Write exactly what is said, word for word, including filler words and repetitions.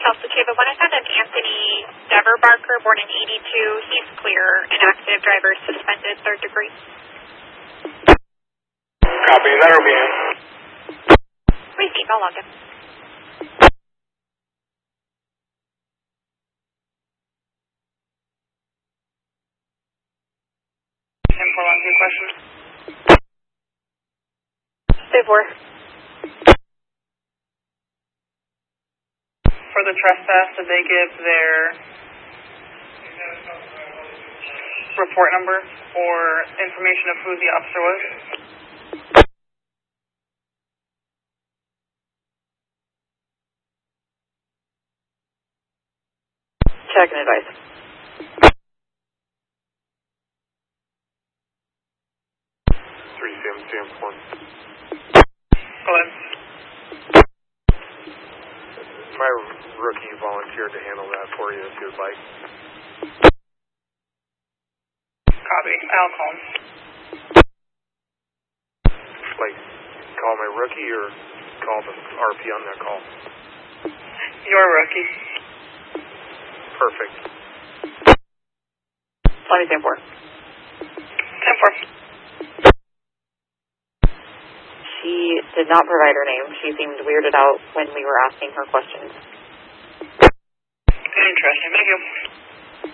Delta Chava one, I found an Anthony Dever Barker, born in eighty-two. He's clear, inactive, driver suspended, third degree. Copy, that will be in. Receive, I'll log him. Hold on, two questions. Stay four. For the trespass, did they give their report number or information of who the officer was? Check and advice. three C M C M one. Go ahead. My rookie volunteered to handle that for you if you'd like. Copy. I'll call him. Like, call my rookie or call the R P on that call? Your rookie. Perfect. Let me ten four. ten four. She did not provide her name. She seemed weirded out when we were asking her questions. Interesting. Thank you.